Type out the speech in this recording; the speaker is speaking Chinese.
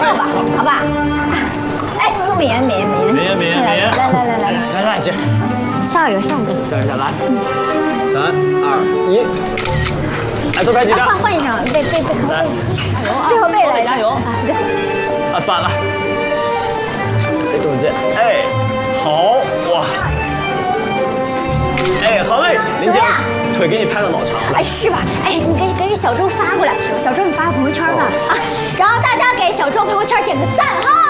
吧，好吧？哎，美颜。 来，姐， 下油。 下来。3、2、1，哎，都该紧张。 换一张，背来， 背后背来， 加油！ 对。 啊，反了。哎，董姐，哎，好哇。哎，好嘞，林姐，腿给你拍的老长了。 哎，是吧？哎，你给小周发过来，小周你发朋友圈吧啊，然后大家给小周朋友圈点个赞哈。